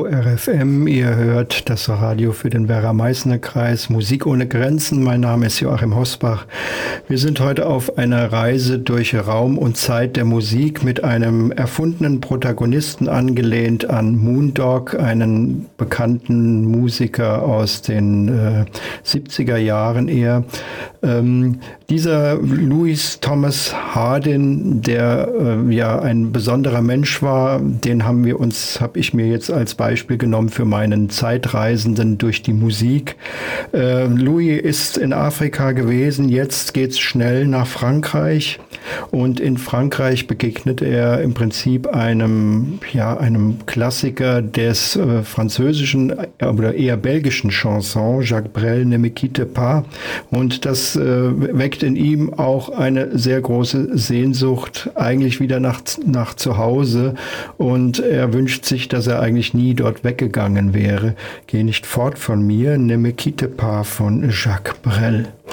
Radio RFM. Ihr hört das Radio für den Werra-Meißner-Kreis, Musik ohne Grenzen. Mein Name ist Joachim Hosbach. Wir sind heute auf einer Reise durch Raum und Zeit der Musik mit einem erfundenen Protagonisten angelehnt an Moondog, einen bekannten Musiker aus den 70er Jahren eher. Dieser Louis Thomas Hardin, der ja ein besonderer Mensch war, den habe ich mir jetzt als Beispiel genommen für meinen Zeitreisenden durch die Musik. Louis ist in Afrika gewesen, jetzt geht's schnell nach Frankreich und in Frankreich begegnet er im Prinzip einem Klassiker des französischen oder eher belgischen Chanson, Jacques Brel, Ne me quitte pas, und das weckt in ihm auch eine sehr große Sehnsucht eigentlich wieder nach zu Hause, und er wünscht sich, dass er eigentlich nie dort weggegangen wäre. Geh nicht fort von mir, Ne me quitte pas von Jacques Brel.